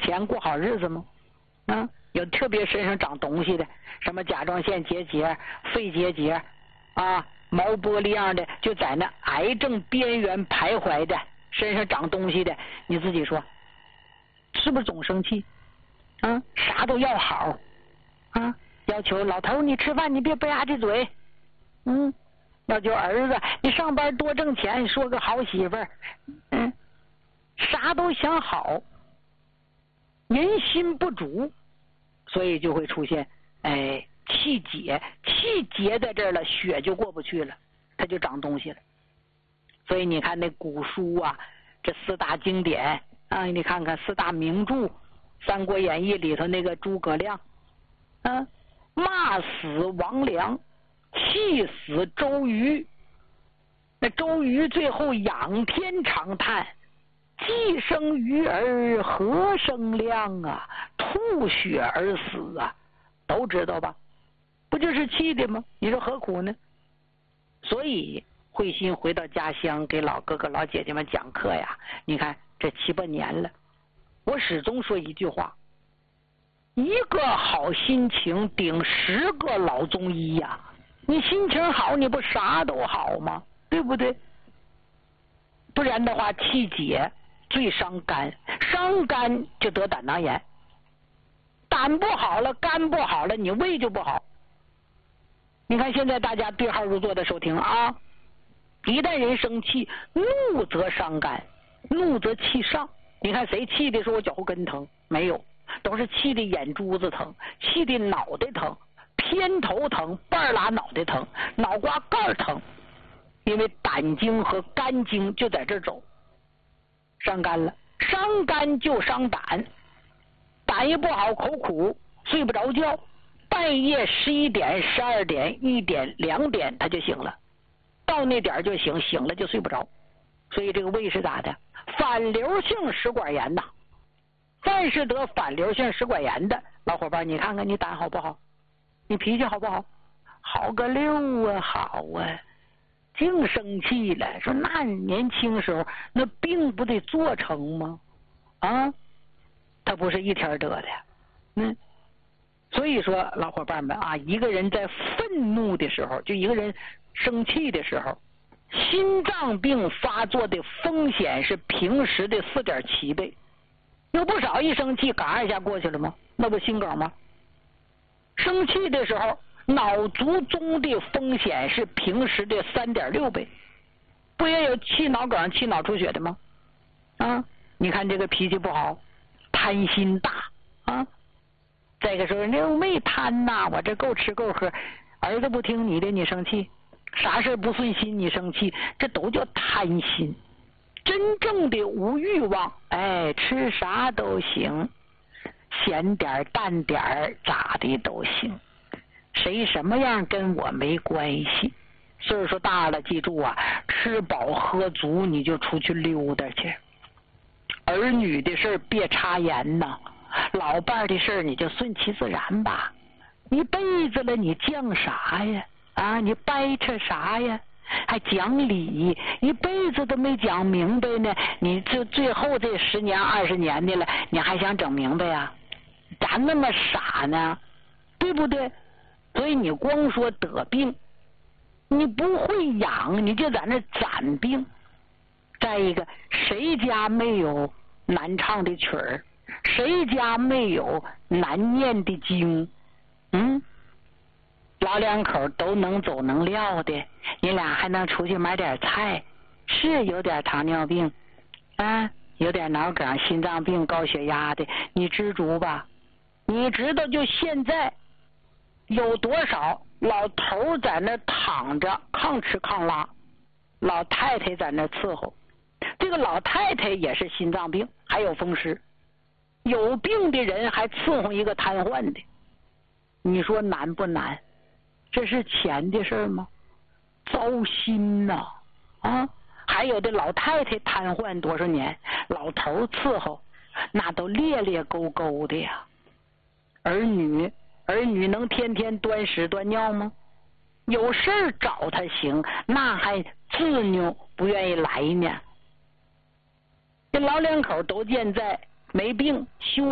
钱过好日子吗？啊，有特别身上长东西的，什么甲状腺结节、肺结节啊，毛玻璃样的，就在那癌症边缘徘徊的，身上长东西的，你自己说，是不是总生气？啊，啥都要好啊，要求老头你吃饭你别吧唧嘴，要求儿子你上班多挣钱，说个好媳妇儿，啥都想好，人心不足，所以就会出现气结，气结在这儿了，血就过不去了，它就长东西了。所以你看那古书啊，这四大经典啊，你看看四大名著，《三国演义》里头那个诸葛亮啊，骂死王良，气死周瑜，那周瑜最后仰天长叹，既生瑜而何生亮啊，吐血而死啊，都知道吧？不就是气的吗？你说何苦呢？所以慧心回到家乡给老哥哥老姐姐们讲课呀，你看这7、8年了，我始终说一句话，一个好心情顶10个老中医呀，你心情好你不啥都好吗？对不对？不然的话气结最伤肝，伤肝就得胆囊炎，胆不好了，肝不好了，你胃就不好。你看现在大家对号入座的收听啊，一旦人生气，怒则伤肝，怒则气上。你看谁气的说我脚后跟疼？没有，都是气的眼珠子疼，气的脑袋疼，偏头疼，半拉脑袋疼，脑瓜盖疼，因为胆经和肝经就在这儿走，伤肝了，伤肝就伤胆，胆也不好，口苦，睡不着觉，半夜11点、12点、1点、2点他就醒了，到那点就醒，醒了就睡不着，所以这个胃是咋的？反流性食管炎呐！凡是得反流性食管炎的老伙伴，你看看你胆好不好？你脾气好不好？好个溜啊，好啊！净生气了，说那年轻时候那病不得做成吗？啊，他不是一天得的，所以说老伙伴们啊，一个人在愤怒的时候，就一个人生气的时候，心脏病发作的风险是平时的4.7倍。有不少一生气嘎一下过去了吗？那不心梗吗？生气的时候脑卒中的风险是平时的3.6倍。不也有气脑梗、气脑出血的吗？啊，你看这个脾气不好，贪心大啊。再一个说，那没贪呐，我这够吃够喝，儿子不听你的你生气，啥事不顺心你生气，这都叫贪心。真正的无欲望，吃啥都行，咸点淡点咋的都行，谁什么样跟我没关系。岁数大了记住啊，吃饱喝足你就出去溜达去，儿女的事别插言呐，老伴的事你就顺其自然吧。一辈子了你犟啥呀？啊，你掰扯啥呀？还讲理，一辈子都没讲明白呢，你就最后这10年20年的了，你还想整明白呀？咋那么傻呢？对不对？所以你光说得病，你不会养，你就在那攒病。再一个，谁家没有难唱的曲儿？谁家没有难念的经？老两口都能走能撂的，你俩还能出去买点菜，是有点糖尿病啊，有点脑梗、心脏病、高血压的，你知足吧。你知道就现在有多少老头在那躺着抗吃抗拉，老太太在那伺候，这个老太太也是心脏病还有风湿，有病的人还伺候一个瘫痪的，你说难不难？这是钱的事吗？糟心呐！啊，还有的老太太瘫痪多少年，老头伺候，那都咧咧勾勾的呀。儿女能天天端屎端尿吗？有事儿找他行，那还自拗不愿意来呢。这老两口都健在，没病，修